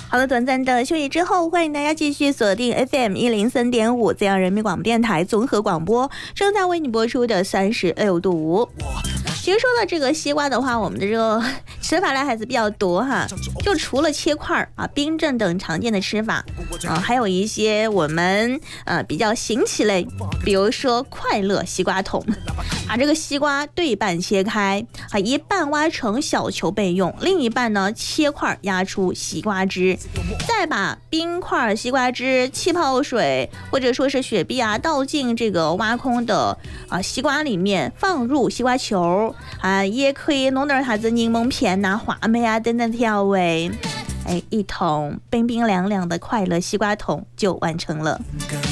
好了，短暂的休息之后，欢迎大家继续锁定 FM103.5 这样人民广播电台综合广播，正在为你播出的36度。其实说到这个西瓜的话，我们的这个吃法来还是比较多哈，就除了切块啊、冰镇等常见的吃法还有一些我们比较新奇类，比如说快乐西瓜桶，把这个西瓜对半切开一半挖成小球备用，另一半呢切块压出西瓜汁，再把冰块、西瓜汁、气泡水或者说是雪碧倒进这个挖空的西瓜里面，放入西瓜球也可以弄点啥子柠檬片话梅等等调味，一桶冰冰凉凉的快乐西瓜桶就完成了。